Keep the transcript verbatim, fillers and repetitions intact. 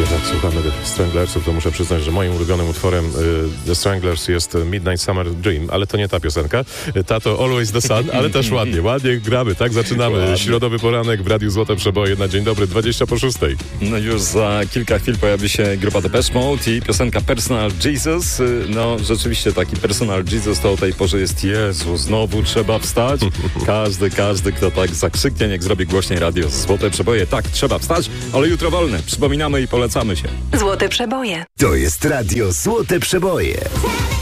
tak słuchamy The Stranglersów, to muszę przyznać, że moim ulubionym utworem y, The Stranglers jest Midnight Summer Dream, ale to nie ta piosenka. Tato Always the Sun, ale też ładnie, ładnie gramy, tak? Zaczynamy. Ładnie. Środowy poranek w Radiu Złote Przeboje na dzień dobry, dwadzieścia po szóstej. No już za kilka chwil pojawi się grupa Depeche Mode i piosenka Personal Jesus. No rzeczywiście taki Personal Jesus to o tej porze jest Jezu, znowu trzeba wstać. Każdy, każdy, kto tak zakrzyknie, niech zrobi głośniej Radio Złote Przeboje. Tak, trzeba wstać, ale jutro wolne. Przypominamy i polecamy się. Złote Przeboje. To jest Radio Złote Przeboje.